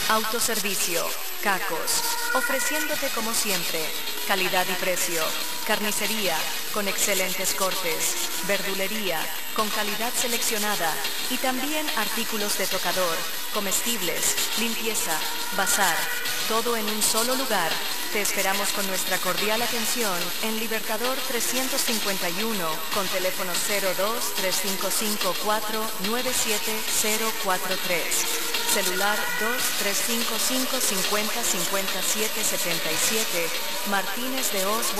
Autoservicio, Cacos, ofreciéndote como siempre, calidad y precio. Carnicería, con excelentes cortes. Verdulería, con calidad seleccionada. Y también artículos de tocador, comestibles, limpieza, bazar. Todo en un solo lugar. Te esperamos con nuestra cordial atención en Libertador 351 con teléfono 02-3554-97043. Celular 2-355-50-57-77, Martínez de Os.